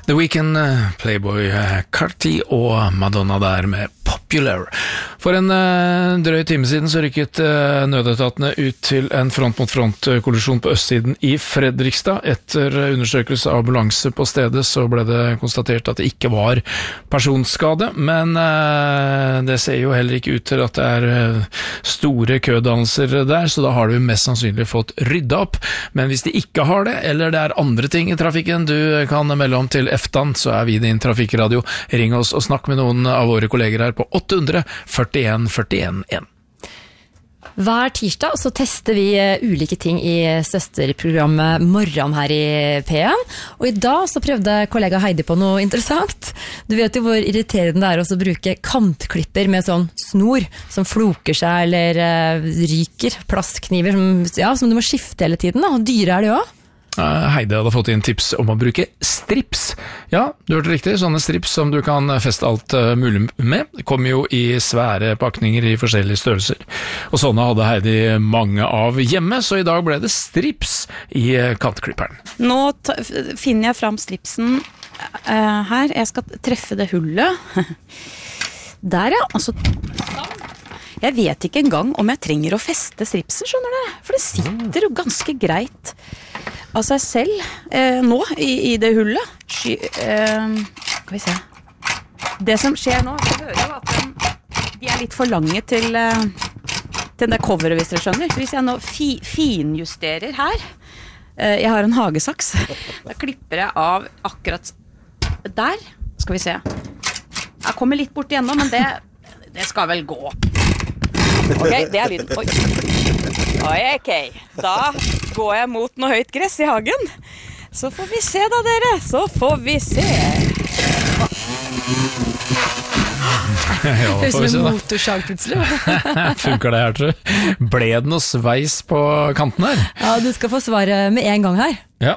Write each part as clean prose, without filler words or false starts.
The Weeknd, Playboy Carti og Madonna der med Popular. For en drøy time siden så rykket nødetatene ut til en front-mot-front-kollisjon på østsiden i Fredrikstad. Etter undersøkelse av ambulanse på stedet så ble det konstatert at det ikke var personskade, men det ser jo heller ikke ut til at det er store kødannelser der, så da har du mest sannsynlig fått rydda opp. Men hvis de ikke har det, eller det er andre ting i trafikken du kan melde om til EFTAN, så er vi din trafikkradio. Ring oss og snakk med noen av våre kolleger her på 800 41 41 1. Hver tirsdag så tester vi ulike ting i søsterprogrammet Morgen her i P1, og i dag så prøvde kollega Heidi på noe interessant. Du vet jo hvor irriterende det er å bruke kantklipper med sånn snor som floker seg eller ryker, plastkniver som du må skifte hele tiden, og dyre er det også. Heidi hadde fått inn tips om å bruke strips. Ja, du hørte riktig, sånne strips som du kan feste alt mulig med. Det kommer jo i svære pakninger i forskjellige størrelser. Og sånne hadde Heidi mange av hjemme, så i dag ble det strips i kantklipperen. Nå finner jeg fram stripsen her. Jeg skal treffe det hullet. Der ja, altså jeg vet ikke engang om jeg trenger å feste stripsen, skjønner du? For det sitter jo ganske greit av seg selv nå i det hullet. Skal vi se. Det som skjer nå, jeg hører jo at de er litt for lange til det coveret, hvis dere skjønner. Hvis jeg nå finjusterer her, jeg har en hagesaks, da klipper jeg av akkurat der. Skal vi se. Jeg kommer litt bort igjen nå, men det skal vel gå. Ok, det er lyden. Ok, da går jeg mot noe høyt gress i hagen. Så får vi se da, dere. Så får vi se. Ja, det er som en motorsag plutselig. Funker det her, tror du? Ble det noe sveis på kanten her? Ja, du skal få svaret med en gang her. Ja.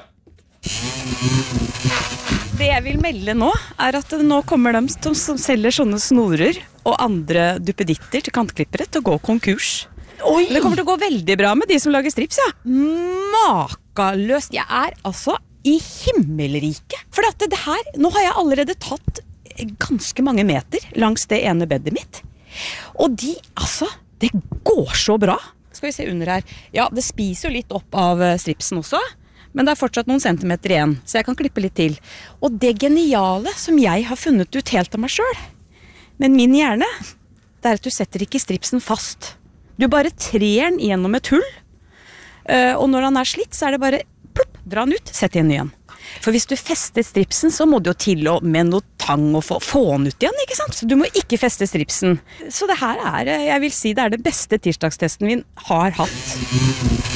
Det jeg vil melde nå, er at nå kommer de som selger sånne snorer og andre duppeditter til kantklippere til å gå konkurs. Oi! Det kommer til å gå veldig bra med de som lager strips, ja. Makaløst. Jeg er altså i himmelrike. For at det her, nå har jeg allerede tatt ganske mange meter langs det ene beddet mitt. Og det går så bra. Skal vi se under her. Ja, det spiser jo litt opp av stripsen også. Men det er fortsatt noen centimeter igjen, så jeg kan klippe litt til. Og det geniale som jeg har funnet ut helt av meg selv, men min hjerne, det er at du setter ikke stripsen fast. Du bare trer den gjennom et hull, og når den er slitt, så er det bare plopp, dra den ut, sett den igjen. For hvis du fester stripsen, så må du jo til med noe tang og få den ut igjen, ikke sant? Så du må ikke feste stripsen. Så det her jeg vil si, det er det beste tirsdagstesten vi har hatt.